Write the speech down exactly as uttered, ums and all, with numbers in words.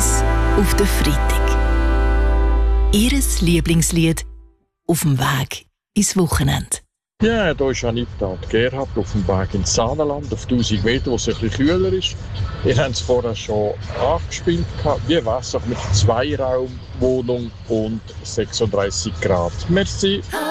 Bis auf den Freitag. Ihres Lieblingslied auf dem Weg ins Wochenende. Ja, da ist Anita und Gerhard auf dem Weg ins Saanenland, auf tausend Meter, wo es ein bisschen kühler ist. Ihr habt es vorher schon angespielt. Wie wäre es mit Zweiraumwohnung und sechsunddreißig Grad? Merci.